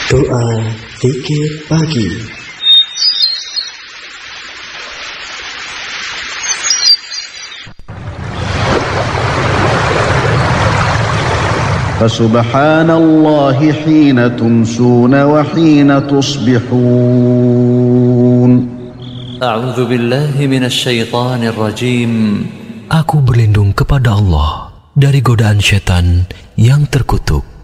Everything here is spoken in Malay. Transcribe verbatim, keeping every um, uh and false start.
Doa Zikir Pagi. Fasubhanallahi hina tumsuna wa hina tusbihun. A'udzu billahi minasy syaithanir rajim. Aku berlindung kepada Allah dari godaan syaitan yang terkutuk.